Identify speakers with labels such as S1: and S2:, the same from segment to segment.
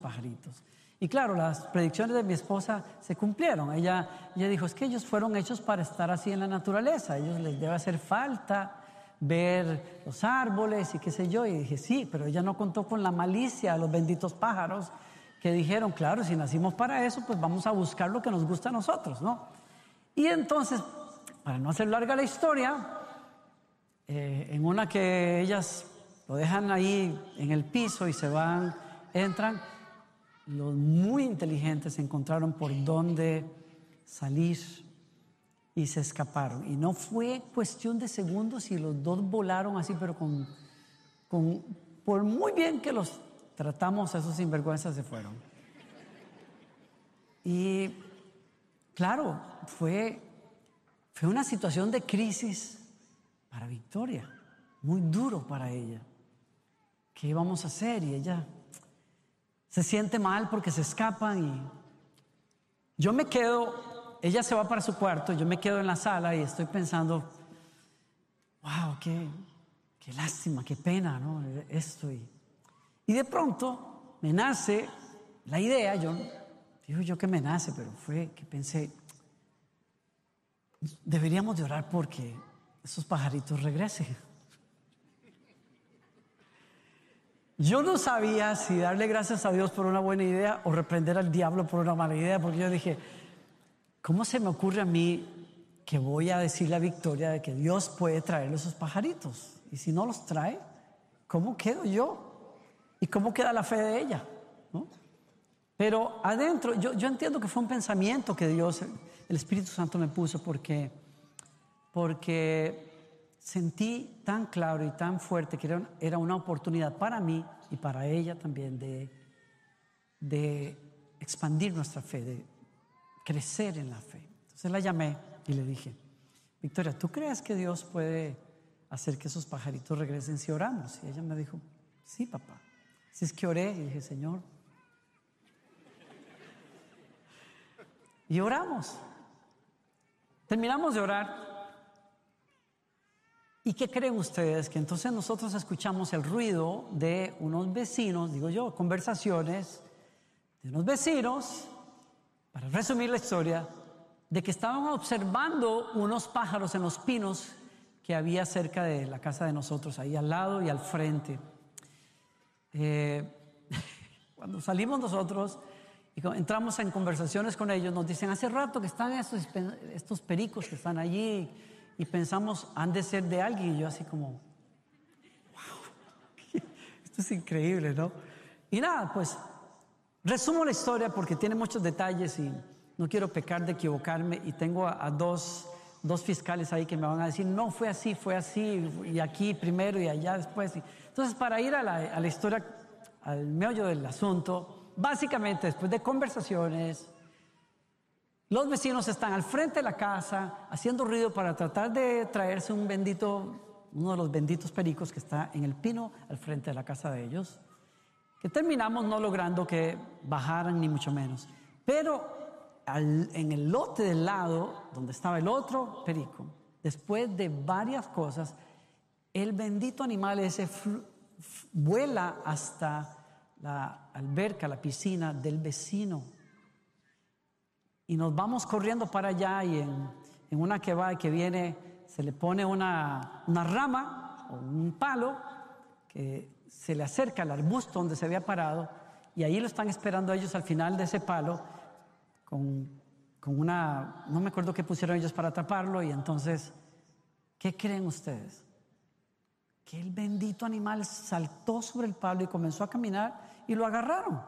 S1: pajaritos. Y claro, las predicciones de mi esposa se cumplieron. Ella dijo, es que ellos fueron hechos para estar así en la naturaleza. A ellos les debe hacer falta ver los árboles y qué sé yo. Y dije, sí, pero ella no contó con la malicia de los benditos pájaros que dijeron, claro, si nacimos para eso, pues vamos a buscar lo que nos gusta a nosotros, ¿no? Y entonces, para no hacer larga la historia, en una que ellas lo dejan ahí en el piso y se van, entran, los muy inteligentes encontraron por dónde salir y se escaparon. Y no fue cuestión de segundos y los dos volaron así, pero por muy bien que los tratamos, esos sinvergüenzas se fueron. Y claro, fue una situación de crisis para Victoria, muy duro para ella. ¿Qué íbamos a hacer? Y ella se siente mal porque se escapan y yo me quedo, ella se va para su cuarto, yo me quedo en la sala y estoy pensando, wow, qué lástima, qué pena, ¿no? Esto y de pronto me nace la idea, digo yo que me nace, pero fue que pensé, deberíamos de orar porque esos pajaritos regresen. Yo no sabía si darle gracias a Dios por una buena idea o reprender al diablo por una mala idea, porque yo dije, ¿cómo se me ocurre a mí que voy a decirle a Victoria de que Dios puede traerle esos pajaritos? Y si no los trae, ¿cómo quedo yo? ¿Y cómo queda la fe de ella? ¿No? Pero adentro, yo entiendo que fue un pensamiento que Dios, el Espíritu Santo me puso porque sentí tan claro y tan fuerte que era una oportunidad para mí y para ella también de expandir nuestra fe, de crecer en la fe. Entonces la llamé y le dije, Victoria, ¿tú crees que Dios puede hacer que esos pajaritos regresen si oramos? Y ella me dijo, sí, papá. Así es que oré y dije, Señor. Y oramos. Terminamos de orar. ¿Y qué creen ustedes? Que entonces nosotros escuchamos el ruido de unos vecinos, digo yo, conversaciones de unos vecinos, para resumir la historia, de que estaban observando unos pájaros en los pinos que había cerca de la casa de nosotros, ahí al lado y al frente. Cuando salimos nosotros y entramos en conversaciones con ellos, nos dicen, hace rato que están estos pericos que están allí y pensamos, han de ser de alguien. Y yo así como, wow, esto es increíble, ¿no? Y nada, pues resumo la historia porque tiene muchos detalles y no quiero pecar de equivocarme, y tengo a dos fiscales ahí que me van a decir, no, fue así, y aquí primero y allá después. Entonces, para ir a la historia, al meollo del asunto, básicamente después de conversaciones, los vecinos están al frente de la casa haciendo ruido para tratar de traerse uno de los benditos pericos que está en el pino al frente de la casa de ellos, que terminamos no logrando que bajaran ni mucho menos. Pero en el lote del lado donde estaba el otro perico, después de varias cosas, el bendito animal ese vuela hasta la alberca, la piscina del vecino. Y nos vamos corriendo para allá y en una que va y que viene se le pone una rama o un palo que se le acerca al arbusto donde se había parado, y ahí lo están esperando ellos al final de ese palo con una, no me acuerdo qué pusieron ellos para atraparlo. Y entonces, ¿qué creen ustedes? Que el bendito animal saltó sobre el palo y comenzó a caminar y lo agarraron.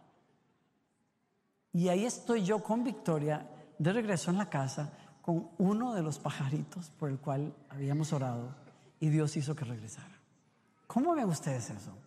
S1: Y ahí estoy yo con Victoria de regreso en la casa con uno de los pajaritos por el cual habíamos orado y Dios hizo que regresara. ¿Cómo ven ustedes eso?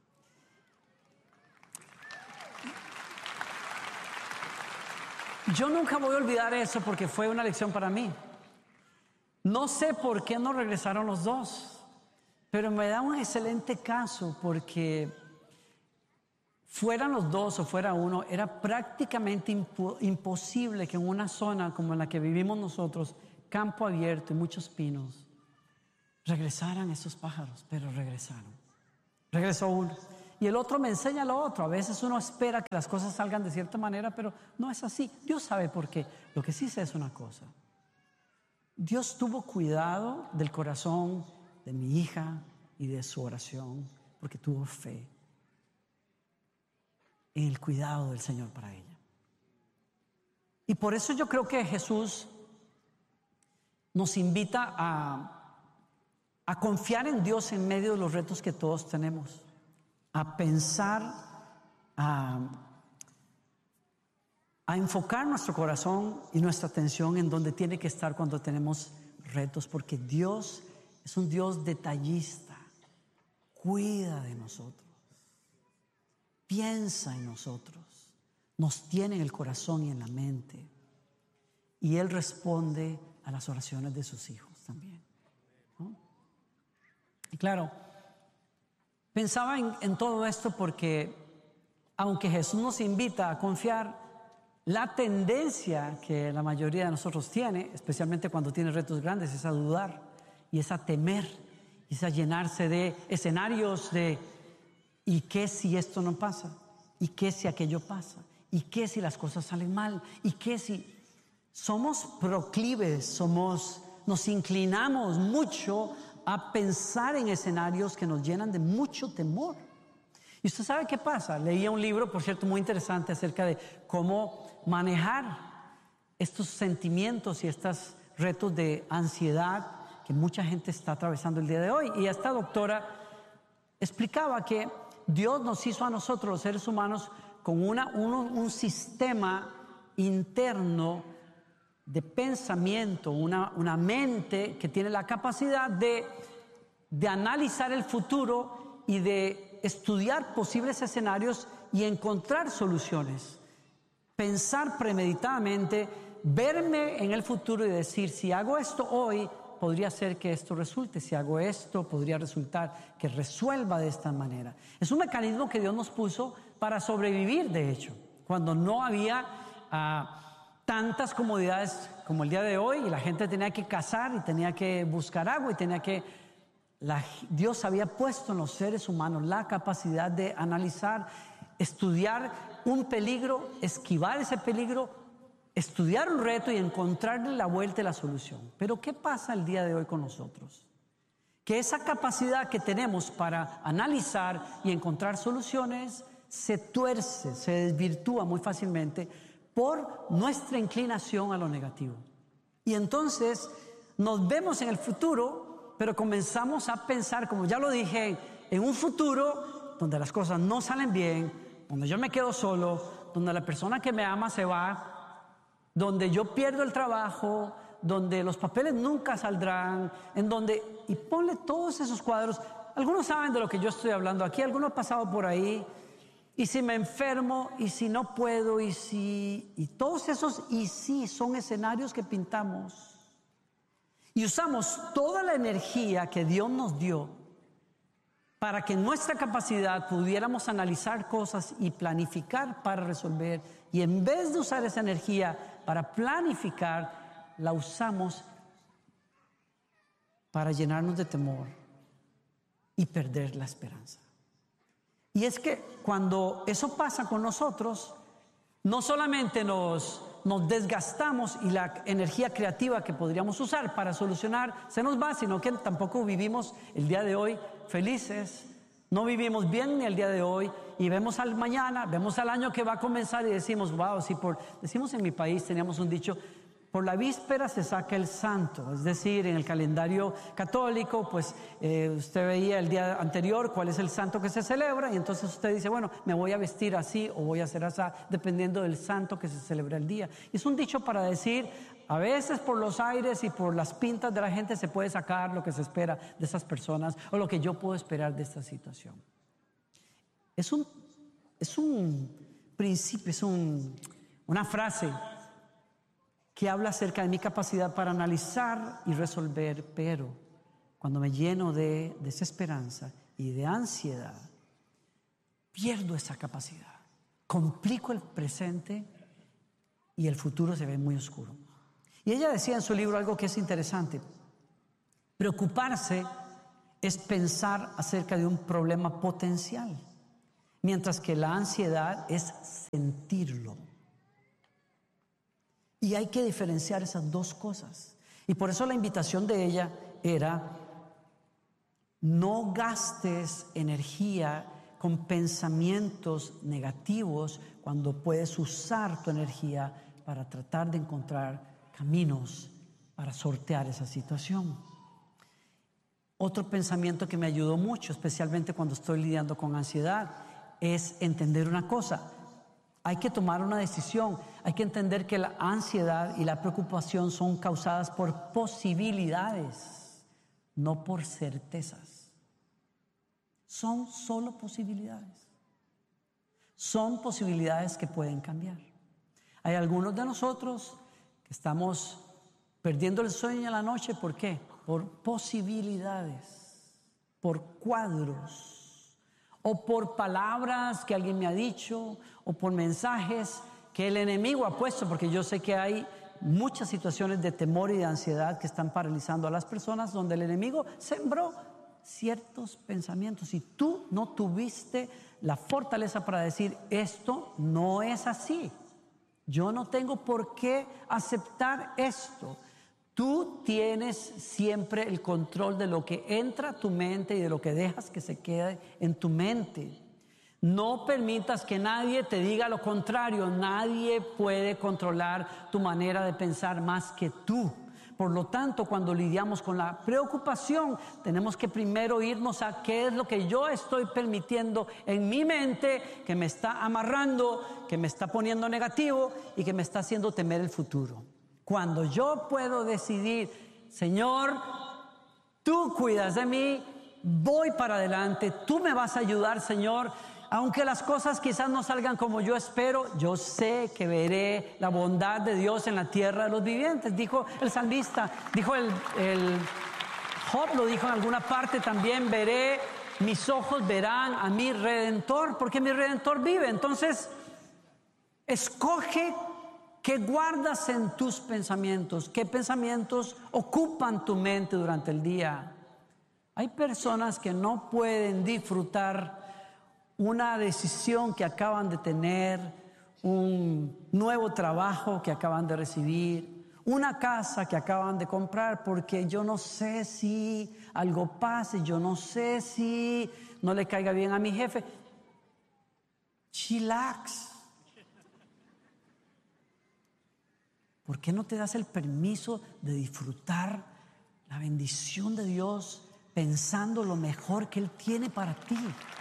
S1: Yo nunca voy a olvidar eso porque fue una lección para mí. No sé por qué no regresaron los dos, pero me da un excelente caso porque fueran los dos o fuera uno, era prácticamente imposible que en una zona como en la que vivimos nosotros, campo abierto y muchos pinos, regresaran esos pájaros, pero regresaron. Regresó uno. y el otro me enseña lo otro. A veces uno espera que las cosas salgan de cierta manera, pero no es así. Dios sabe por qué. Lo que sí sé es una cosa. Dios tuvo cuidado del corazón de mi hija y de su oración, porque tuvo fe en el cuidado del Señor para ella. Y por eso yo creo que Jesús nos invita a confiar en Dios en medio de los retos que todos tenemos, a pensar, a enfocar nuestro corazón y nuestra atención en donde tiene que estar cuando tenemos retos, porque Dios es un Dios detallista, cuida de nosotros, piensa en nosotros, nos tiene en el corazón y en la mente, y Él responde a las oraciones de sus hijos también, ¿no? Y claro, pensaba en todo esto porque aunque Jesús nos invita a confiar, la tendencia que la mayoría de nosotros tiene, especialmente cuando tiene retos grandes, es a dudar y es a temer, y es a llenarse de escenarios de ¿y qué si esto no pasa? ¿Y qué si aquello pasa? ¿Y qué si las cosas salen mal? ¿Y qué si...? Somos proclives, nos inclinamos mucho a pensar en escenarios que nos llenan de mucho temor. Y usted sabe qué pasa. Leía un libro, por cierto, muy interesante acerca de cómo manejar estos sentimientos y estos retos de ansiedad que mucha gente está atravesando el día de hoy. Y esta doctora explicaba que Dios nos hizo a nosotros, los seres humanos, con un sistema interno de pensamiento, una mente que tiene la capacidad de analizar el futuro y de estudiar posibles escenarios y encontrar soluciones. Pensar premeditadamente, verme en el futuro y decir, si hago esto hoy, podría ser que esto resulte. Si hago esto, podría resultar que resuelva de esta manera. Es un mecanismo que Dios nos puso para sobrevivir, de hecho, cuando no había tantas comodidades como el día de hoy, y la gente tenía que cazar y tenía que buscar agua y Dios había puesto en los seres humanos la capacidad de analizar, estudiar un peligro, esquivar ese peligro, estudiar un reto y encontrarle la vuelta y la solución. Pero ¿qué pasa el día de hoy con nosotros? Que esa capacidad que tenemos para analizar y encontrar soluciones se tuerce, se desvirtúa muy fácilmente por nuestra inclinación a lo negativo. Y entonces nos vemos en el futuro, pero comenzamos a pensar, como ya lo dije, en un futuro donde las cosas no salen bien, donde yo me quedo solo, donde la persona que me ama se va, donde yo pierdo el trabajo, donde los papeles nunca saldrán, y ponle todos esos cuadros. Algunos saben de lo que yo estoy hablando aquí, algunos han pasado por ahí. Y si me enfermo, y si no puedo, y todos esos y sí son escenarios que pintamos. Y usamos toda la energía que Dios nos dio para que en nuestra capacidad pudiéramos analizar cosas y planificar para resolver. Y en vez de usar esa energía para planificar, la usamos para llenarnos de temor y perder la esperanza. Y es que cuando eso pasa con nosotros, no solamente nos desgastamos y la energía creativa que podríamos usar para solucionar se nos va, sino que tampoco vivimos el día de hoy felices, no vivimos bien ni el día de hoy, y vemos al mañana, vemos al año que va a comenzar y decimos, wow, decimos en mi país, teníamos un dicho, por la víspera se saca el santo, es decir, en el calendario católico, pues usted veía el día anterior cuál es el santo que se celebra, y entonces usted dice, bueno, me voy a vestir así o voy a hacer así, dependiendo del santo que se celebra el día. Y es un dicho para decir, a veces por los aires y por las pintas de la gente se puede sacar lo que se espera de esas personas o lo que yo puedo esperar de esta situación. Es un principio, es una frase que habla acerca de mi capacidad para analizar y resolver, pero cuando me lleno de desesperanza y de ansiedad, pierdo esa capacidad, complico el presente y el futuro se ve muy oscuro. Y ella decía en su libro algo que es interesante: preocuparse es pensar acerca de un problema potencial. mientras que la ansiedad es sentirlo. Y hay que diferenciar esas dos cosas. Y por eso la invitación de ella era: no gastes energía con pensamientos negativos cuando puedes usar tu energía para tratar de encontrar caminos para sortear esa situación. Otro pensamiento que me ayudó mucho, especialmente cuando estoy lidiando con ansiedad, es entender una cosa: hay que tomar una decisión. Hay que entender que la ansiedad y la preocupación son causadas por posibilidades, no por certezas. Son solo posibilidades. Son posibilidades que pueden cambiar. Hay algunos de nosotros que estamos perdiendo el sueño en la noche. ¿Por qué? Por posibilidades, por cuadros, o por palabras que alguien me ha dicho, o por mensajes que el enemigo ha puesto, porque yo sé que hay muchas situaciones de temor y de ansiedad que están paralizando a las personas, donde el enemigo sembró ciertos pensamientos y tú no tuviste la fortaleza para decir: esto no es así, yo no tengo por qué aceptar esto. Tú tienes siempre el control de lo que entra a tu mente y de lo que dejas que se quede en tu mente. No permitas que nadie te diga lo contrario. Nadie puede controlar tu manera de pensar más que tú. Por lo tanto, cuando lidiamos con la preocupación, tenemos que primero irnos a qué es lo que yo estoy permitiendo en mi mente, que me está amarrando, que me está poniendo negativo y que me está haciendo temer el futuro. Cuando yo puedo decidir: Señor, tú cuidas de mí, voy para adelante, tú me vas a ayudar, Señor. Aunque las cosas quizás no salgan como yo espero, yo sé que veré la bondad de Dios en la tierra de los vivientes. Dijo el salmista, dijo el Job, lo dijo en alguna parte también: mis ojos verán a mi Redentor, porque mi Redentor vive. Entonces, escoge qué guardas en tus pensamientos, qué pensamientos ocupan tu mente durante el día. Hay personas que no pueden disfrutar una decisión que acaban de tener, un nuevo trabajo que acaban de recibir, una casa que acaban de comprar, porque yo no sé si algo pase, yo no sé si no le caiga bien a mi jefe. Chillax. ¿Por qué no te das el permiso de disfrutar la bendición de Dios pensando lo mejor que Él tiene para ti?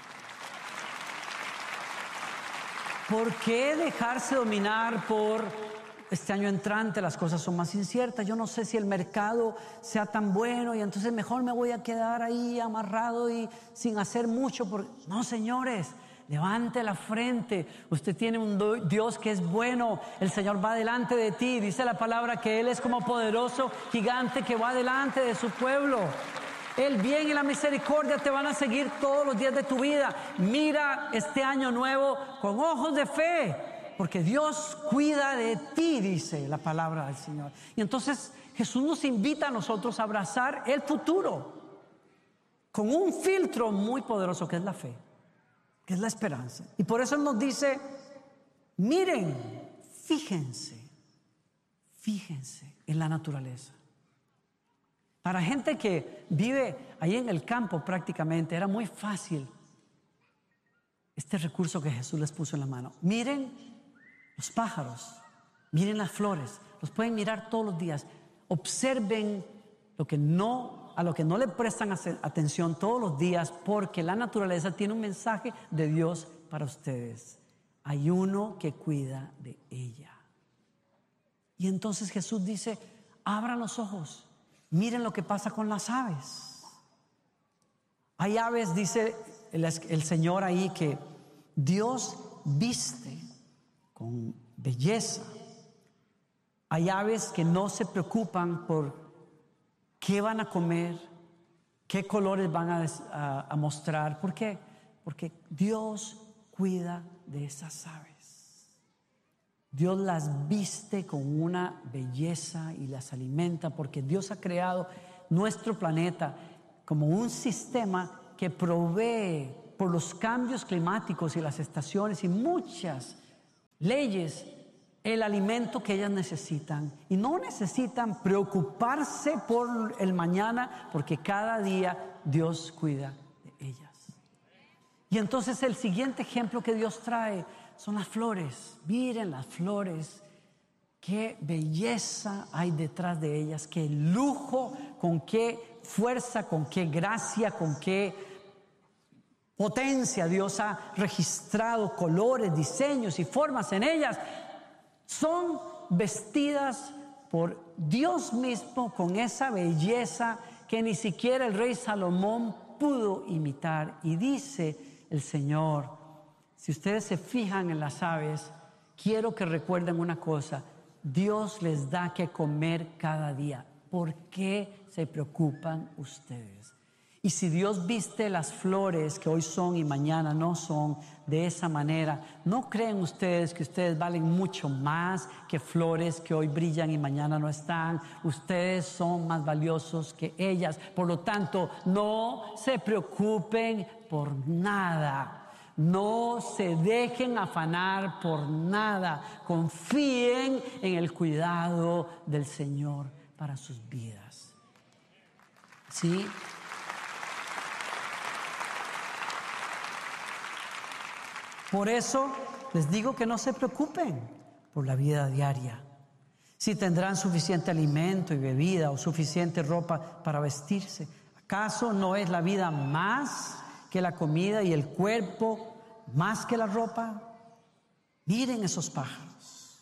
S1: ¿Por qué dejarse dominar por este año entrante? Las cosas son más inciertas. Yo no sé si el mercado sea tan bueno y entonces mejor me voy a quedar ahí amarrado y sin hacer mucho. No, señores, levante la frente. Usted tiene un Dios que es bueno. El Señor va delante de ti. Dice la palabra que Él es como poderoso gigante que va delante de su pueblo. El bien y la misericordia te van a seguir todos los días de tu vida. Mira este año nuevo con ojos de fe, porque Dios cuida de ti, dice la palabra del Señor. Y entonces Jesús nos invita a nosotros a abrazar el futuro con un filtro muy poderoso que es la fe, que es la esperanza. Y por eso Él nos dice: miren, fíjense en la naturaleza. Para gente que vive ahí en el campo prácticamente, era muy fácil este recurso que Jesús les puso en la mano. Miren los pájaros, miren las flores, los pueden mirar todos los días. Observen a lo que no le prestan atención todos los días, porque la naturaleza tiene un mensaje de Dios para ustedes. Hay uno que cuida de ella. Y entonces Jesús dice: abran los ojos. Miren lo que pasa con las aves. Hay aves, dice el Señor ahí, que Dios viste con belleza. Hay aves que no se preocupan por qué van a comer, qué colores van a mostrar. ¿Por qué? Porque Dios cuida de esas aves. Dios las viste con una belleza y las alimenta, porque Dios ha creado nuestro planeta como un sistema que provee por los cambios climáticos y las estaciones y muchas leyes, el alimento que ellas necesitan. Y no necesitan preocuparse por el mañana, porque cada día Dios cuida de ellas. Y entonces el siguiente ejemplo que Dios trae son las flores. Miren las flores. Qué belleza hay detrás de ellas, qué lujo, con qué fuerza, con qué gracia, con qué potencia Dios ha registrado colores, diseños y formas en ellas. Son vestidas por Dios mismo con esa belleza que ni siquiera el rey Salomón pudo imitar. Y dice el Señor, si ustedes se fijan en las aves, quiero que recuerden una cosa: Dios les da que comer cada día. ¿Por qué se preocupan ustedes? Y si Dios viste las flores que hoy son y mañana no son de esa manera, ¿no creen ustedes que ustedes valen mucho más que flores que hoy brillan y mañana no están? Ustedes son más valiosos que ellas. Por lo tanto, no se preocupen por nada. No se dejen afanar por nada. Confíen en el cuidado del Señor para sus vidas. ¿Sí? Por eso les digo que no se preocupen por la vida diaria. Si tendrán suficiente alimento y bebida o suficiente ropa para vestirse. ¿Acaso no es la vida más que la comida y el cuerpo más que la ropa? Miren esos pájaros.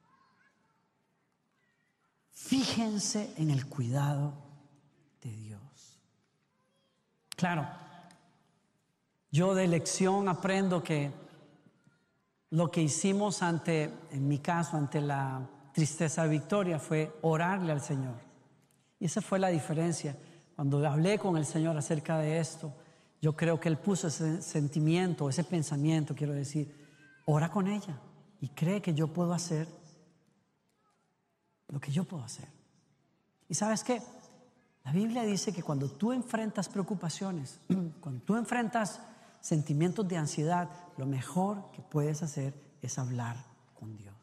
S1: Fíjense en el cuidado de Dios. Claro, yo de lección aprendo que lo que hicimos en mi caso, ante la tristeza de Victoria, fue orarle al Señor. Y esa fue la diferencia. Cuando hablé con el Señor acerca de esto, yo creo que Él puso ese sentimiento, ese pensamiento, quiero decir, ora con ella y cree que yo puedo hacer lo que yo puedo hacer. ¿Y sabes qué? La Biblia dice que cuando tú enfrentas preocupaciones, cuando tú enfrentas sentimientos de ansiedad, lo mejor que puedes hacer es hablar con Dios.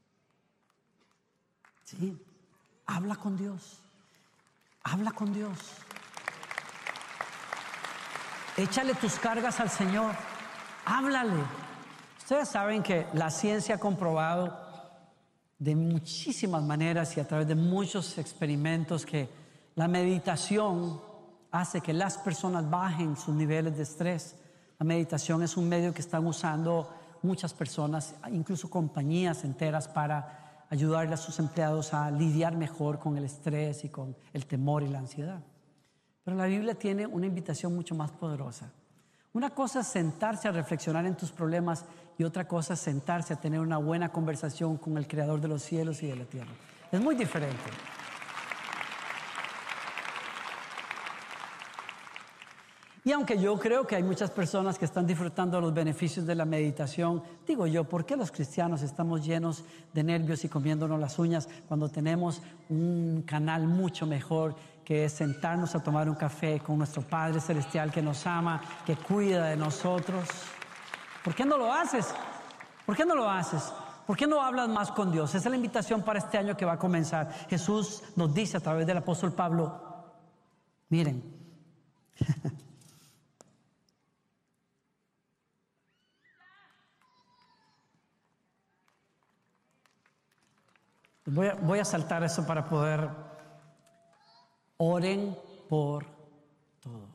S1: ¿Sí? Habla con Dios. Habla con Dios. Échale tus cargas al Señor. Háblale. Ustedes saben que la ciencia ha comprobado de muchísimas maneras y a través de muchos experimentos que la meditación hace que las personas bajen sus niveles de estrés. La meditación es un medio que están usando muchas personas, incluso compañías enteras, para ayudarle a sus empleados a lidiar mejor con el estrés y con el temor y la ansiedad. Pero la Biblia tiene una invitación mucho más poderosa. Una cosa es sentarse a reflexionar en tus problemas y otra cosa es sentarse a tener una buena conversación con el Creador de los cielos y de la tierra. Es muy diferente. Y aunque yo creo que hay muchas personas que están disfrutando los beneficios de la meditación, digo yo, ¿por qué los cristianos estamos llenos de nervios y comiéndonos las uñas cuando tenemos un canal mucho mejor, que es sentarnos a tomar un café con nuestro Padre Celestial que nos ama, que cuida de nosotros? ¿Por qué no lo haces? ¿Por qué no lo haces? ¿Por qué no hablas más con Dios? Esa es la invitación para este año que va a comenzar. Jesús nos dice a través del apóstol Pablo, miren, voy a saltar eso para poder. Oren por todo.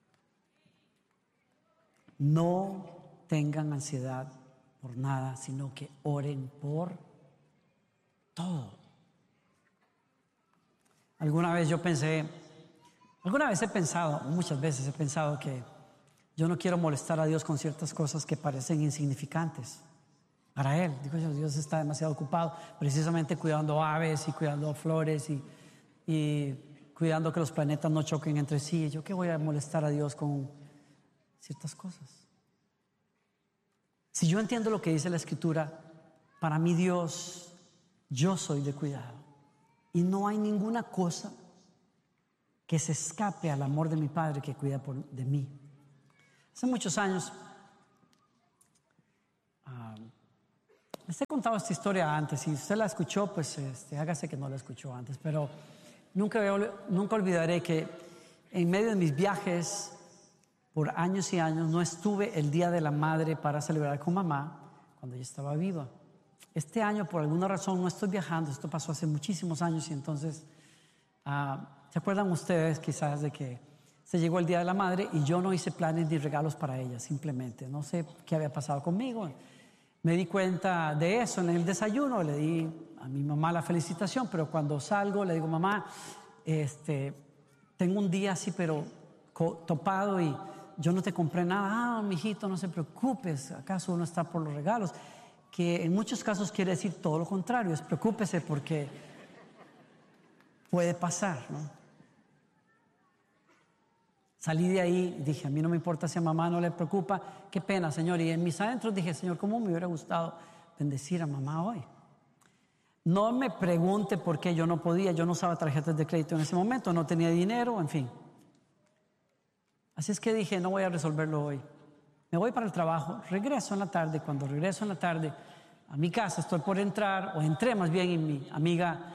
S1: No tengan ansiedad por nada, sino que oren por todo. Alguna vez he pensado, muchas veces he pensado que yo no quiero molestar a Dios con ciertas cosas que parecen insignificantes para Él. Digo yo, Dios está demasiado ocupado precisamente cuidando aves y cuidando flores y cuidando que los planetas no choquen entre sí. ¿Yo qué voy a molestar a Dios con ciertas cosas? Si yo entiendo lo que dice la Escritura, para mí Dios, yo soy de cuidado. Y no hay ninguna cosa que se escape al amor de mi Padre que cuida de mí. Hace muchos años, les he contado esta historia antes. Si usted la escuchó, pues hágase que no la escuchó antes. Pero nunca olvidaré que en medio de mis viajes por años y años no estuve el Día de la Madre para celebrar con mamá cuando ella estaba viva. Este año, por alguna razón, no estoy viajando. Esto pasó hace muchísimos años y entonces, ¿se acuerdan ustedes quizás de que se llegó el Día de la Madre y yo no hice planes ni regalos para ella? Simplemente, no sé qué había pasado conmigo. Me di cuenta de eso en el desayuno, le di a mi mamá la felicitación, pero cuando salgo le digo, mamá, tengo un día así, pero topado y yo no te compré nada. Mijito, no se preocupes, ¿acaso uno está por los regalos? Que en muchos casos quiere decir todo lo contrario, es preocúpese porque puede pasar, ¿no? Salí de ahí y dije, a mí no me importa si a mamá no le preocupa, qué pena, Señor. Y en mis adentros dije, Señor, ¿cómo me hubiera gustado bendecir a mamá hoy? No me pregunte por qué yo no podía, yo no usaba tarjetas de crédito en ese momento, no tenía dinero, en fin. Así es que dije, no voy a resolverlo hoy. Me voy para el trabajo, regreso en la tarde. Cuando regreso en la tarde a mi casa, estoy por entrar, o entré más bien, y mi amiga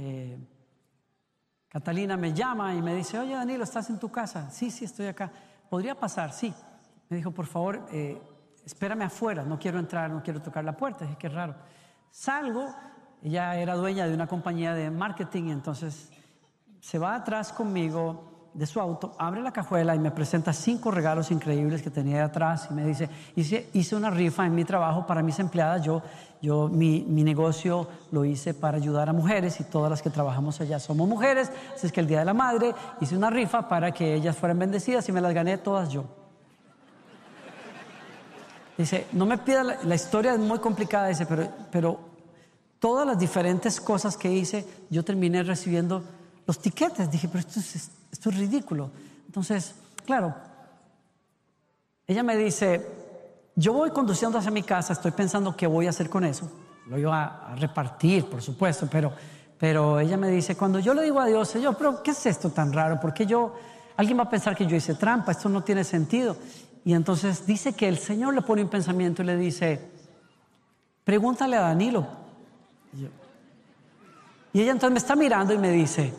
S1: Catalina me llama y me dice, oye, Danilo, ¿estás en tu casa? Sí, estoy acá. ¿Podría pasar? Sí. Me dijo, por favor, espérame afuera, no quiero entrar, no quiero tocar la puerta. Dije, qué raro. Salgo, ella era dueña de una compañía de marketing, y entonces se va atrás conmigo de su auto, abre la cajuela y me presenta 5 regalos increíbles que tenía de atrás y me dice, hice una rifa en mi trabajo para mis empleadas. Mi negocio lo hice para ayudar a mujeres y todas las que trabajamos allá somos mujeres, así es que el Día de la Madre hice una rifa para que ellas fueran bendecidas y me las gané todas yo. Dice, no me pida, la historia es muy complicada, dice, pero todas las diferentes cosas que hice, yo terminé recibiendo los tiquetes. Dije, pero esto es ridículo. Entonces, claro, ella me dice, yo voy conduciendo hacia mi casa, estoy pensando qué voy a hacer con eso. Lo iba a repartir, por supuesto, pero ella me dice, cuando yo le digo adiós, pero ¿qué es esto tan raro? Porque alguien va a pensar que yo hice trampa, esto no tiene sentido. Y entonces dice que el Señor le pone un pensamiento y le dice, pregúntale a Danilo. Y ella entonces me está mirando y me dice,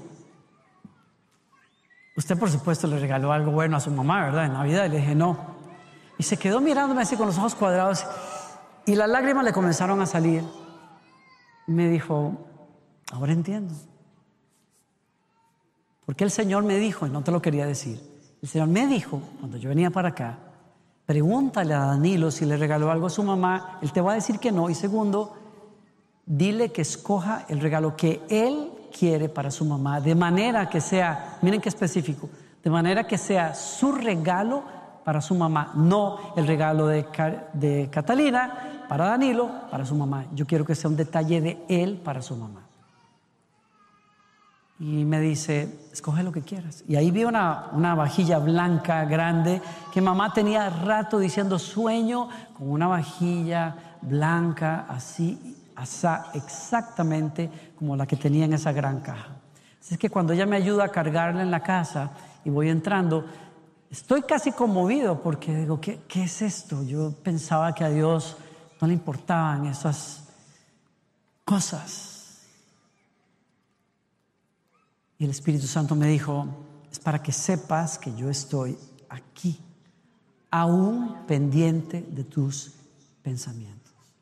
S1: usted por supuesto le regaló algo bueno a su mamá, ¿verdad? En Navidad. Y le dije, no. Y se quedó mirándome así con los ojos cuadrados y las lágrimas le comenzaron a salir. Y me dijo, ahora entiendo. Porque el Señor me dijo, y no te lo quería decir, el Señor me dijo, cuando yo venía para acá, pregúntale a Danilo si le regaló algo a su mamá, él te va a decir que no. Y segundo, dile que escoja el regalo que él quiere para su mamá, de manera que sea, miren qué específico, de manera que sea su regalo para su mamá, no el regalo de Catalina para Danilo, para su mamá. Yo quiero que sea un detalle de él para su mamá. Y me dice, escoge lo que quieras. Y ahí vi una vajilla blanca grande que mamá tenía rato diciendo, sueño con una vajilla blanca así, exactamente como la que tenía en esa gran caja. Así es que cuando ella me ayuda a cargarla en la casa y voy entrando, estoy casi conmovido porque digo, ¿qué es esto? Yo pensaba que a Dios no le importaban esas cosas. Y el Espíritu Santo me dijo, es para que sepas que yo estoy aquí, aún pendiente de tus pensamientos.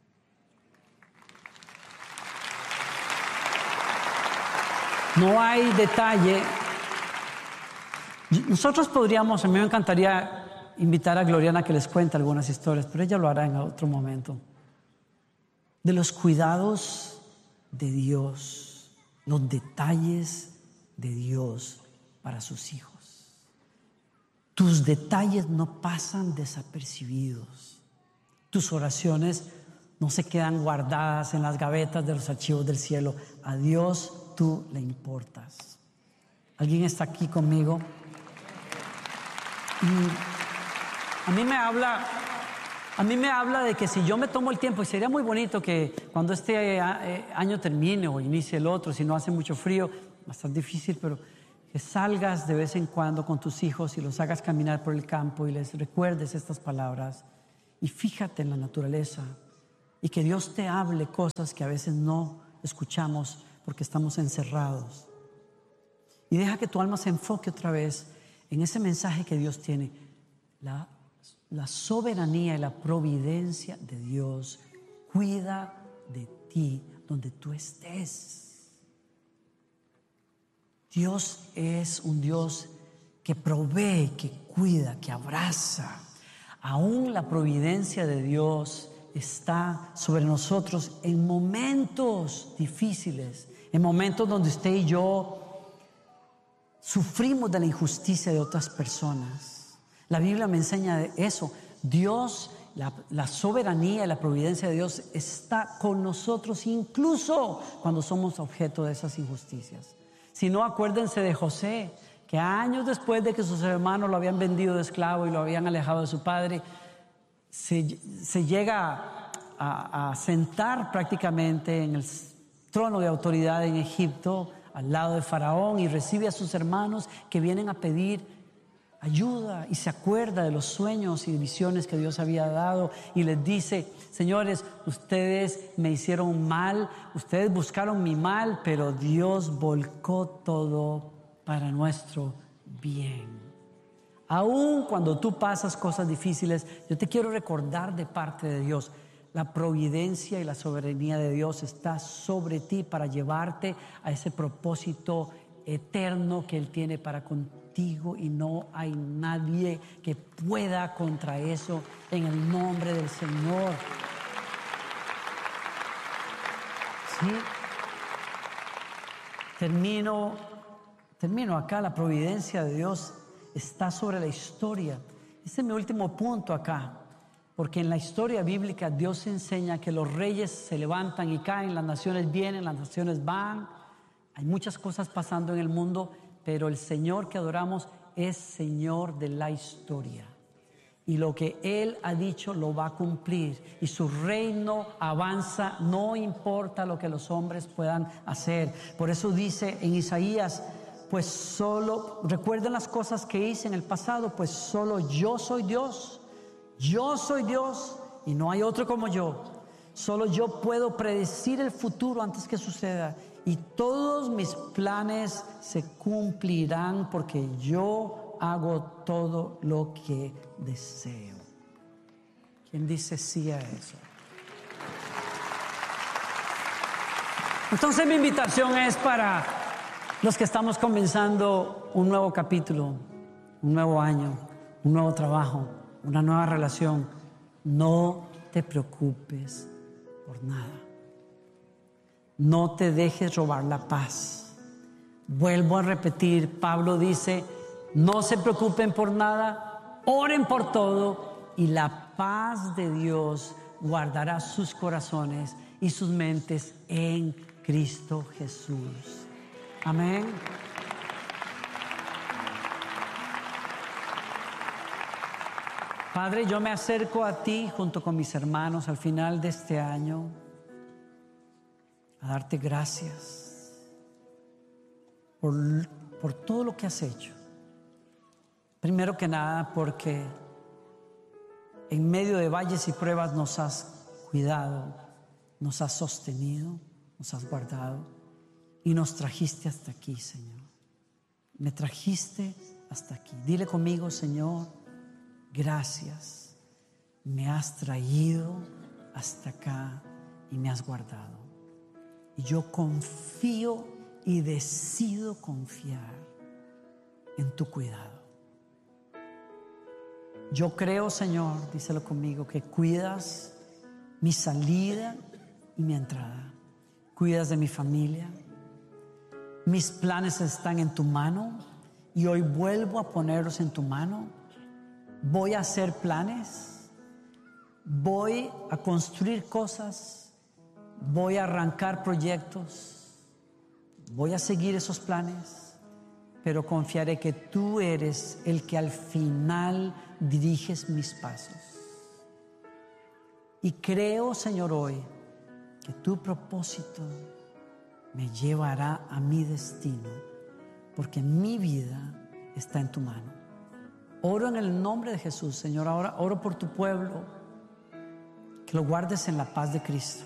S1: No hay detalle. Nosotros podríamos, a mí me encantaría invitar a Gloriana a que les cuente algunas historias, pero ella lo hará en otro momento. De los cuidados de Dios, los detalles de Dios para sus hijos. Tus detalles no pasan desapercibidos. Tus oraciones no se quedan guardadas en las gavetas de los archivos del cielo. A Dios tú le importas. ¿Alguien está aquí conmigo? Y a mí me habla de que si yo me tomo el tiempo, y sería muy bonito que cuando este año termine o inicie el otro, si no hace mucho frío, va a estar difícil, pero que salgas de vez en cuando con tus hijos y los hagas caminar por el campo y les recuerdes estas palabras y fíjate en la naturaleza y que Dios te hable cosas que a veces no escuchamos porque estamos encerrados. Y deja que tu alma se enfoque otra vez en ese mensaje que Dios tiene, la soberanía y la providencia de Dios. Cuida de ti donde tú estés. Dios es un Dios que provee, que cuida, que abraza. Aún la providencia de Dios está sobre nosotros en momentos difíciles, en momentos donde usted y yo sufrimos de la injusticia de otras personas. La Biblia me enseña de eso. Dios, la soberanía y la providencia de Dios está con nosotros incluso cuando somos objeto de esas injusticias. Si no, acuérdense de José, que años después de que sus hermanos lo habían vendido de esclavo y lo habían alejado de su padre, se llega a sentar prácticamente en el trono de autoridad en Egipto, al lado de Faraón, y recibe a sus hermanos que vienen a pedir ayuda y se acuerda de los sueños y visiones que Dios había dado y les dice: señores, ustedes me hicieron mal, ustedes buscaron mi mal, pero Dios volcó todo para nuestro bien. Aún cuando tú pasas cosas difíciles, yo te quiero recordar de parte de Dios: la providencia y la soberanía de Dios está sobre ti para llevarte a ese propósito eterno que Él tiene para contigo, y no hay nadie que pueda contra eso, en el nombre del Señor. ¿Sí? Termino acá. La providencia de Dios está sobre la historia. Este es mi último punto acá. Porque en la historia bíblica Dios enseña que los reyes se levantan y caen, las naciones vienen, las naciones van. Hay muchas cosas pasando en el mundo, pero el Señor que adoramos es Señor de la historia. Y lo que Él ha dicho lo va a cumplir. Y su reino avanza, no importa lo que los hombres puedan hacer. Por eso dice en Isaías: pues solo, recuerden las cosas que hice en el pasado, pues solo yo soy Dios. Yo soy Dios y no hay otro como yo. Solo yo puedo predecir el futuro antes que suceda, y todos mis planes se cumplirán porque yo hago todo lo que deseo. ¿Quién dice sí a eso? Entonces mi invitación es para los que estamos comenzando un nuevo capítulo, un nuevo año, un nuevo trabajo, una nueva relación. No te preocupes por nada. No te dejes robar la paz. Vuelvo a repetir, Pablo dice: no se preocupen por nada, oren por todo, y la paz de Dios guardará sus corazones y sus mentes en Cristo Jesús. Amén. Padre, yo me acerco a ti junto con mis hermanos al final de este año a darte gracias por todo lo que has hecho. Primero que nada, porque en medio de valles y pruebas nos has cuidado, nos has sostenido, nos has guardado y nos trajiste hasta aquí, Señor. Me trajiste hasta aquí. Dile conmigo: Señor, gracias, me has traído hasta acá y me has guardado. Y yo confío y decido confiar en tu cuidado. Yo creo, Señor, díselo conmigo, que cuidas mi salida y mi entrada. Cuidas de mi familia. Mis planes están en tu mano y hoy vuelvo a ponerlos en tu mano. Voy a hacer planes, voy a construir cosas, voy a arrancar proyectos, voy a seguir esos planes, pero confiaré que tú eres el que al final diriges mis pasos. Y creo, Señor, hoy que tu propósito me llevará a mi destino, porque mi vida está en tu mano. Oro en el nombre de Jesús, Señor. Ahora oro por tu pueblo, que lo guardes en la paz de Cristo.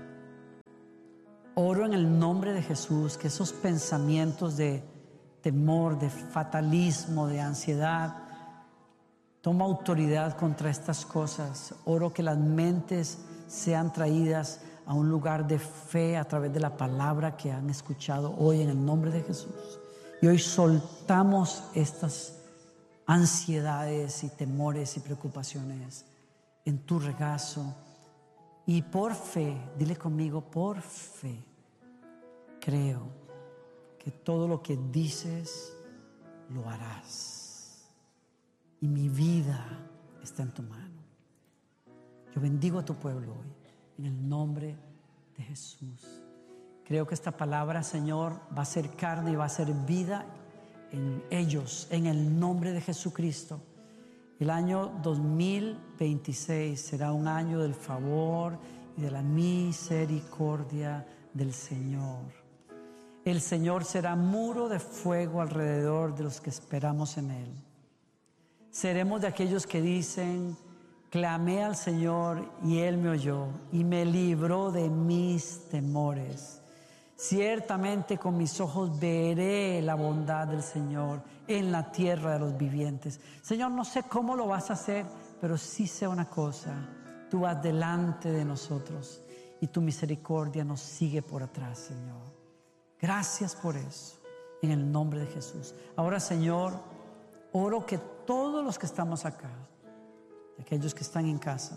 S1: Oro en el nombre de Jesús, que esos pensamientos de temor, de fatalismo, de ansiedad, toma autoridad contra estas cosas. Oro que las mentes sean traídas a un lugar de fe a través de la palabra que han escuchado hoy en el nombre de Jesús. Y hoy soltamos estas ansiedades y temores y preocupaciones en tu regazo. Y por fe, dile conmigo, por fe, creo que todo lo que dices lo harás. Y mi vida está en tu mano. Yo bendigo a tu pueblo hoy, en el nombre de Jesús. Creo que esta palabra, Señor, va a ser carne y va a ser vida en ellos, en el nombre de Jesucristo. El año 2026 será un año del favor y de la misericordia del Señor. El Señor será muro de fuego alrededor de los que esperamos en Él. Seremos de aquellos que dicen: clamé al Señor y Él me oyó y me libró de mis temores. Ciertamente con mis ojos veré la bondad del Señor en la tierra de los vivientes. Señor, no sé cómo lo vas a hacer, pero sí sé una cosa: tú vas delante de nosotros y tu misericordia nos sigue por atrás, Señor. Gracias por eso, en el nombre de Jesús. Ahora, Señor, oro que todos los que estamos acá, aquellos que están en casa,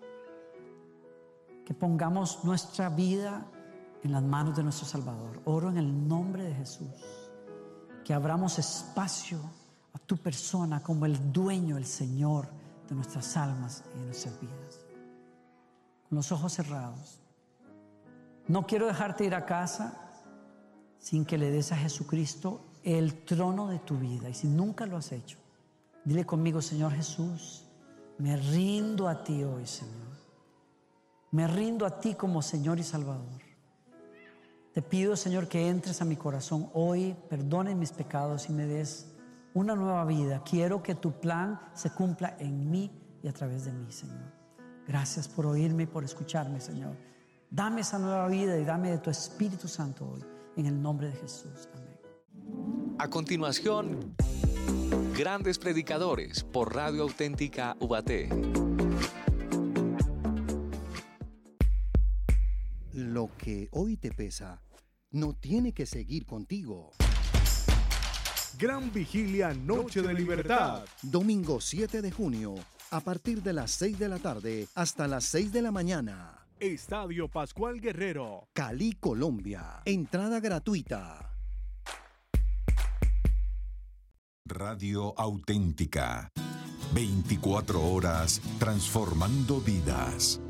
S1: que pongamos nuestra vida en las manos de nuestro Salvador. Oro en el nombre de Jesús, que abramos espacio a tu persona como el dueño, el Señor de nuestras almas y de nuestras vidas. Con los ojos cerrados, no quiero dejarte ir a casa sin que le des a Jesucristo el trono de tu vida. Y si nunca lo has hecho, dile conmigo: Señor Jesús, me rindo a ti hoy, Señor. Me rindo a ti como Señor y Salvador. Te pido, Señor, que entres a mi corazón hoy, perdones mis pecados y me des una nueva vida. Quiero que tu plan se cumpla en mí y a través de mí, Señor. Gracias por oírme y por escucharme, Señor. Dame esa nueva vida y dame de tu Espíritu Santo hoy, en el nombre de Jesús. Amén.
S2: A continuación, Grandes Predicadores por Radio Auténtica Ubaté.
S3: Lo que hoy te pesa no tiene que seguir contigo.
S4: Gran Vigilia, Noche de Libertad.
S3: Domingo 7 de junio, a partir de las 6 de la tarde hasta las 6 de la mañana.
S4: Estadio Pascual Guerrero,
S3: Cali, Colombia. Entrada gratuita.
S5: Radio Auténtica. 24 horas transformando vidas.